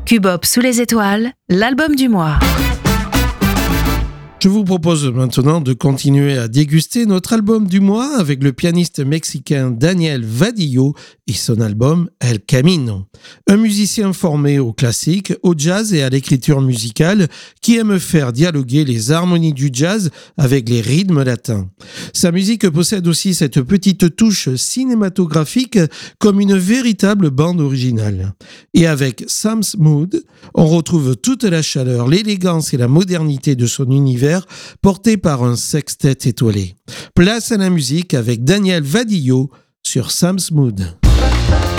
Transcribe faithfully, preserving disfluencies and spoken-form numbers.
Cubop sous les étoiles, l'album du mois. Je vous propose maintenant de continuer à déguster notre album du mois avec le pianiste mexicain Daniel Vadillo et son album El Camino. Un musicien formé au classique, au jazz et à l'écriture musicale qui aime faire dialoguer les harmonies du jazz avec les rythmes latins. Sa musique possède aussi cette petite touche cinématographique comme une véritable bande originale. Et avec Sam's Mood, on retrouve toute la chaleur, l'élégance et la modernité de son univers porté par un sextet étoilé. Place à la musique avec Daniel Vadillo sur Sam's Mood.